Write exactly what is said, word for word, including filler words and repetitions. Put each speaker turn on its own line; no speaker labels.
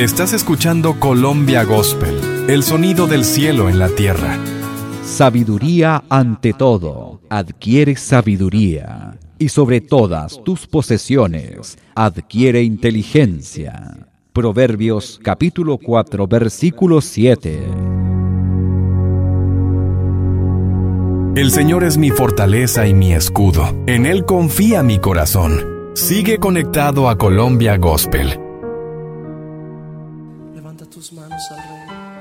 Estás escuchando Colombia Gospel, el sonido del cielo en la tierra.
Sabiduría ante todo, adquiere sabiduría, y sobre todas tus posesiones, adquiere inteligencia. Proverbios capítulo cuatro, versículo siete.
El Señor es mi fortaleza y mi escudo. En Él confía mi corazón. Sigue conectado a Colombia Gospel